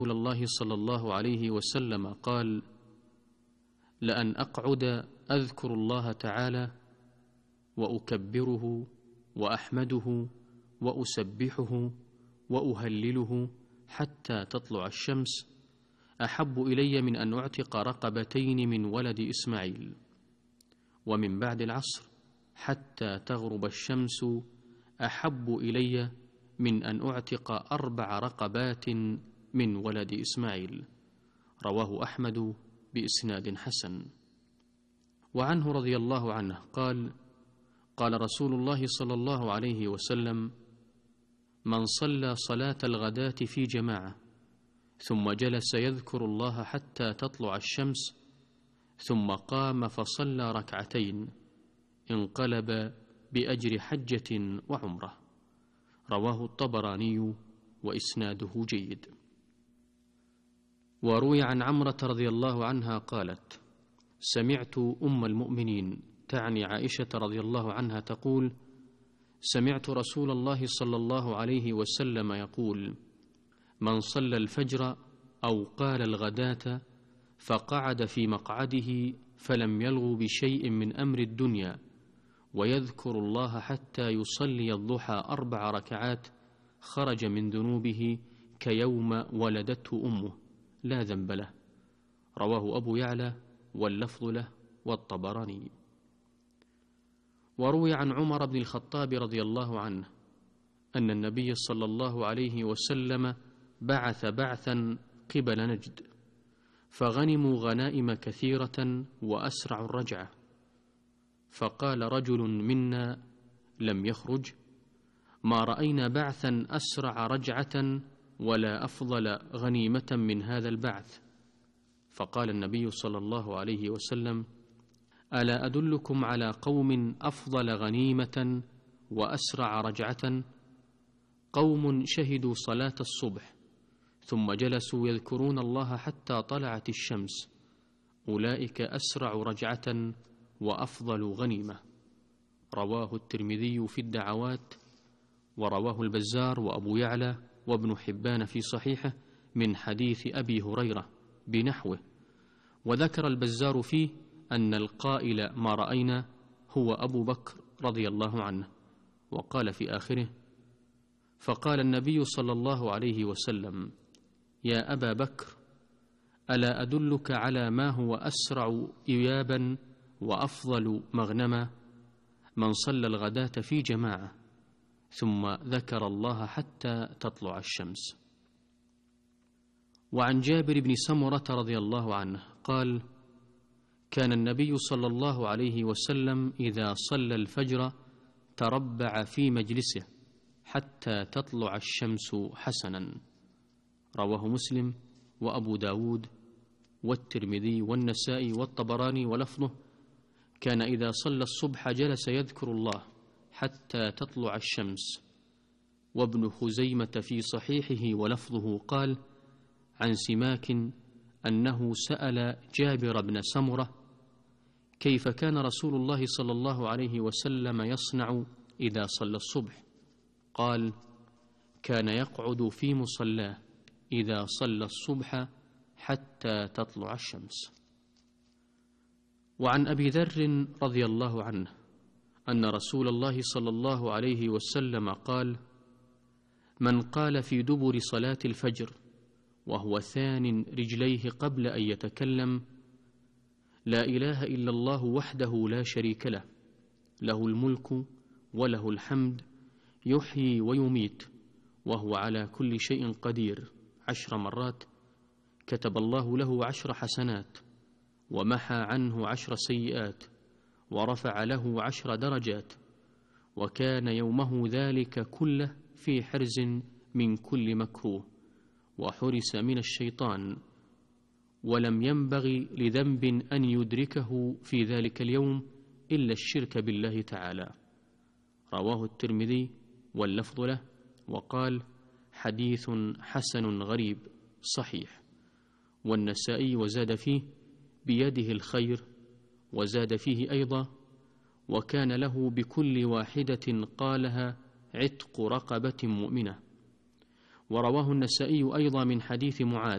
رسول الله صلى الله عليه وسلم قال: لأن أقعد أذكر الله تعالى وأكبره وأحمده وأسبحه وأهلله حتى تطلع الشمس أحب إلي من أن أعتق رقبتين من ولد إسماعيل، ومن بعد العصر حتى تغرب الشمس أحب إلي من أن أعتق 4 رقبات من ولد إسماعيل. رواه أحمد بإسناد حسن. وعنه رضي الله عنه قال: قال رسول الله صلى الله عليه وسلم: من صلى صلاة الغداة في جماعة ثم جلس يذكر الله حتى تطلع الشمس ثم قام فصلى ركعتين انقلب بأجر حجة وعمرة. رواه الطبراني وإسناده جيد. وروي عن عمرة رضي الله عنها قالت: سمعت أم المؤمنين تعني عائشة رضي الله عنها تقول: سمعت رسول الله صلى الله عليه وسلم يقول: من صلى الفجر أو قال الغداة فقعد في مقعده فلم يلغ بشيء من أمر الدنيا ويذكر الله حتى يصلي الضحى 4 ركعات خرج من ذنوبه كيوم ولدته أمه لا ذنب له. رواه أبو يعلى واللفظ له والطبراني. وروي عن عمر بن الخطاب رضي الله عنه أن النبي صلى الله عليه وسلم بعث بعثا قبل نجد فغنموا غنائم كثيرة وأسرعوا الرجعة، فقال رجل منا لم يخرج: ما رأينا بعثا أسرع رجعة ولا أفضل غنيمة من هذا البعث. فقال النبي صلى الله عليه وسلم: ألا أدلكم على قوم أفضل غنيمة وأسرع رجعة؟ قوم شهدوا صلاة الصبح ثم جلسوا يذكرون الله حتى طلعت الشمس، أولئك أسرع رجعة وأفضل غنيمة. رواه الترمذي في الدعوات، ورواه البزار وأبو يعلى وابن حبان في صحيحه من حديث أبي هريرة بنحوه. وذكر البزار فيه أن القائل ما رأينا هو أبو بكر رضي الله عنه، وقال في آخره: فقال النبي صلى الله عليه وسلم: يا أبا بكر، ألا أدلك على ما هو أسرع إيابا وأفضل مغنما؟ من صلى الغداة في جماعة ثم ذكر الله حتى تطلع الشمس. وعن جابر بن سمرة رضي الله عنه قال: كان النبي صلى الله عليه وسلم إذا صلى الفجر تربع في مجلسه حتى تطلع الشمس حسنا. رواه مسلم وأبو داود والترمذي والنسائي والطبراني ولفظه: كان إذا صلى الصبح جلس يذكر الله حتى تطلع الشمس. وابن خزيمة في صحيحه ولفظه قال عن سماك أنه سأل جابر بن سمرة: كيف كان رسول الله صلى الله عليه وسلم يصنع إذا صلى الصبح؟ قال: كان يقعد في مصلاه إذا صلى الصبح حتى تطلع الشمس. وعن أبي ذر رضي الله عنه أن رسول الله صلى الله عليه وسلم قال: من قال في دبر صلاة الفجر وهو ثان رجليه قبل أن يتكلم: لا إله إلا الله وحده لا شريك له، له الملك وله الحمد، يحيي ويميت وهو على كل شيء قدير 10 مرات، كتب الله له 10 حسنات ومحى عنه 10 سيئات ورفع له 10 درجات، وكان يومه ذلك كله في حرز من كل مكروه وحرس من الشيطان، ولم ينبغي لذنب أن يدركه في ذلك اليوم إلا الشرك بالله تعالى. رواه الترمذي واللفظ له، وقال: حديث حسن غريب صحيح. والنسائي وزاد فيه: بيده الخير، وزاد فيه أيضا: وكان له بكل واحدة قالها عتق رقبة مؤمنة. ورواه النسائي أيضا من حديث معاذ